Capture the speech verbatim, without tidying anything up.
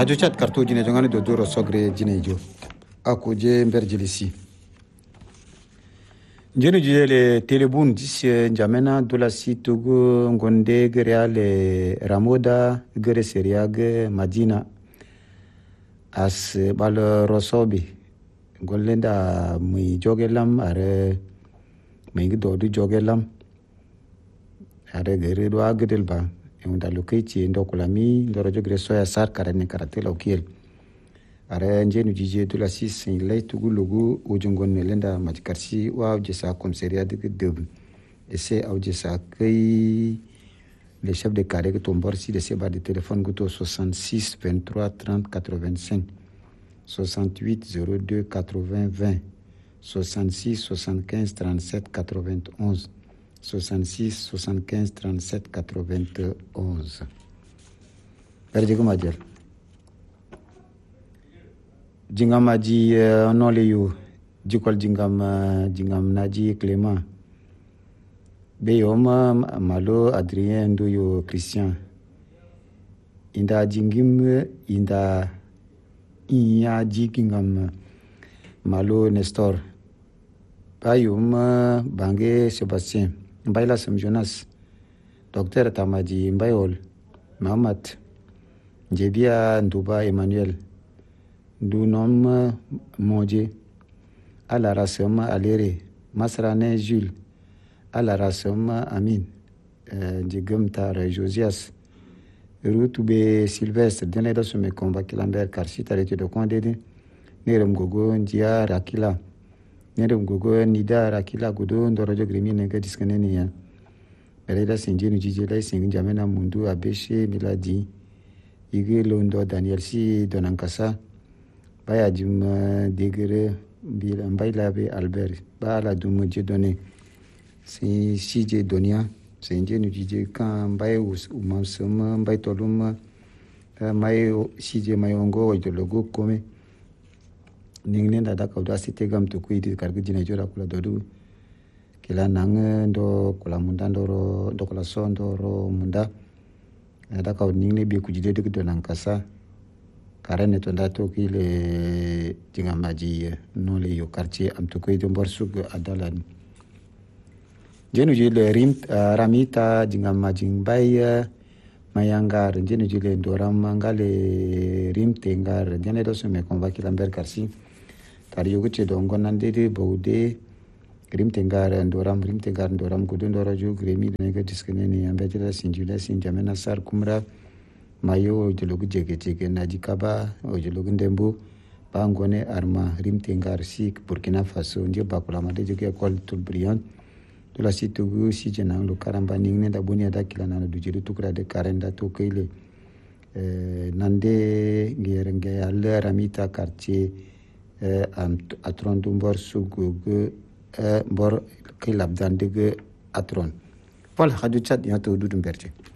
radio chat karto jine jongani do doro sogre jine jo ako je mberjilisi njenu jele telebun dis njamena dola situgu ngonde greale ramoda gere seriage madina as bal rosobi gollenda muy jogelam are muy do du jogelam are gere do agdel ba unda lokaci ndokulami ndoro jogre soya sar karane karate lokiel are njenu jije dola sis lay tugu lugu ujungon melenda majkarsi wa jesa komisaria de deb et c'est au jesa kay le chef de carré que tombor si de se ba de téléphone goto soixante-six vingt-trois trente quatre-vingt-cinq soixante-huit zéro deux quatre-vingts vingt soixante-six soixante-quinze trente-sept quatre-vingt-onze soixante-six soixante-quinze trente-sept quatre-vingt-onze. Perdigo Madjer. Jingam aji non le yo jikol jingam jingam naji Clément. Be yoma malo Adrien ndo yo Christian. Inda jingim inda iya jingam malo Nestor. Ba yoma bange Sébastien. Mbaila Sam Jonas, docteur Tamaji Mbayol, Mahamat, Njebia Nduba Emmanuel, Ndunom Moje, Alarasoma Alere, Masrane Jules, Alarasoma Amin, Djegumtar Josias, Routube Sylvestre, Denedo Sume Comba Kilamber, Karsit arrêté de Condé, Nerem Gogo, Ndia Rakila. Nerem gogo nida rakila godo ndorojo gremi nega diskaneni ya bereda sinjenu jijela singin jamena mundu abeshe miladi ige londo Daniel si donankasa baya jum degere bila mbaila be Albert bala dum je donné si si je donia sinjenu jije kan mbaye umansama mbay tolum may si je mayongo wajologo kome ningne da da kawda site gam to kuidi kargu jina jora kula dodu kila nang ndo kula munda ndoro ndo kula so ndoro munda da kaw ningne be kujide de do nan kasa karene to da to kile jinga maji no le yo quartier am to kuidi mborsug adalan jenu jile rim ramita jinga maji bay mayangar jenu jile ndoram mangale rim tengar jene do se me convaincre lamber karsi tari yoguche dongo nandede baude rim tengar ndoram rim tengar ndoram gudu ndoro ju gremi nega diskeneni ambejela sinjula sinjamena sar kumra mayo jologu jege jege najikaba o jologu ndembo bangone arma rim tengar sik Burkina Faso nje bakula made jege école Toulbriand de la situgu si jenang lo karamba ningne da boni ada kilana du jiru tukra de karenda to kele nande ngerenge alle ramita quartier am atron dumbor sugu bor kilab dandege atron pal hadu chat ya to dudum berje